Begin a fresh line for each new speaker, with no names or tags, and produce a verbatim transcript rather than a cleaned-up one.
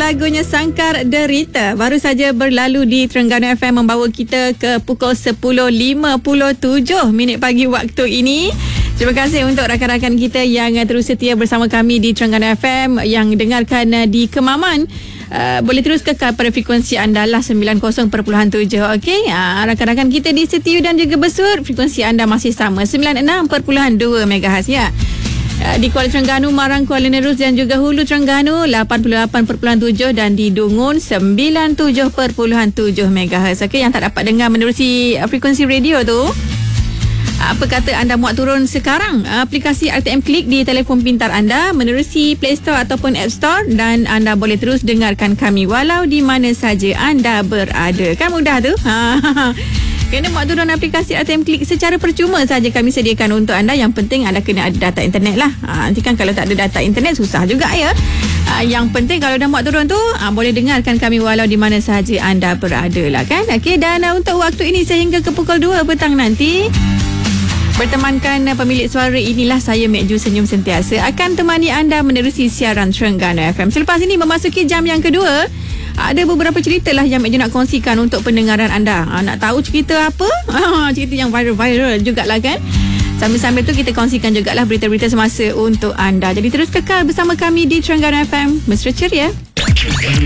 lagunya Sangkar Derita baru saja berlalu di Terengganu F M, membawa kita ke pukul sepuluh lima puluh tujuh minit pagi waktu ini. Terima kasih untuk rakan-rakan kita yang terus setia bersama kami di Terengganu F M, yang dengarkan di Kemaman. Uh, boleh terus kekal pada frekuensi anda lah sembilan puluh perpuluhan tujuh. Okey, uh, rakan-rakan kita di Setiu dan juga Besut, frekuensi anda masih sama sembilan puluh enam perpuluhan dua megahertz ya. Di Kuala Terengganu, Marang, Kuala Nerus dan juga Hulu Terengganu lapan puluh lapan perpuluhan tujuh dan di Dungun sembilan puluh tujuh perpuluhan tujuh megahertz. Okey, yang tak dapat dengar menerusi frekuensi radio tu, apa kata anda muat turun sekarang aplikasi R T M Klik di telefon pintar anda menerusi Play Store ataupun App Store, dan anda boleh terus dengarkan kami walau di mana saja anda berada. Kan mudah tu. Ha. Kena buat turun aplikasi R T M Klik secara percuma saja kami sediakan untuk anda. Yang penting anda kena ada data internet lah. Ha, nanti kan kalau tak ada data internet susah juga ya. Ha, yang penting kalau dah buat turun tu, ha, boleh dengarkan kami walau di mana sahaja anda berada lah kan. Okey, dan uh, untuk waktu ini sehingga ke pukul dua petang nanti, bertemankan uh, pemilik suara inilah saya, Mek Ju Senyum Sentiasa, akan temani anda menerusi siaran Terengganu F M. Selepas ini memasuki jam yang kedua, ada beberapa cerita lah yang Mek Ju nak kongsikan untuk pendengaran anda. Ha, nak tahu cerita apa? Ha, cerita yang viral-viral jugalah kan. Sambil-sambil tu kita kongsikan jugalah berita-berita semasa untuk anda. Jadi terus kekal bersama kami di Terengganu F M. Mesra ceria.